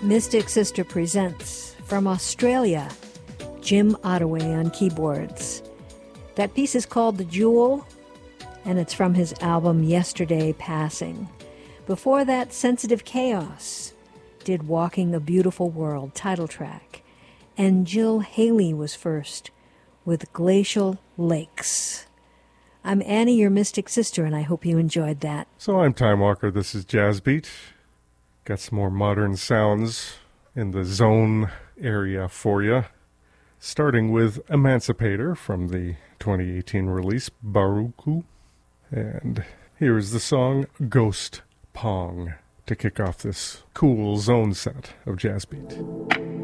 Mystic Sister presents, from Australia, Jim Ottaway on keyboards. That piece is called The Jewel, and it's from his album Yesterday Passing. Before that, Sensitive Chaos did Walking a Beautiful World, title track. And Jill Haley was first with Glacial Lakes. I'm Annie, your Mystic Sister, and I hope you enjoyed that. So I'm Time Walker, this is Jazz Beat. Got some more modern sounds in the zone area for you. Starting with Emancipator from the 2018 release, Baruku. And here's the song Ghost Pong to kick off this cool zone set of Jazz Beat.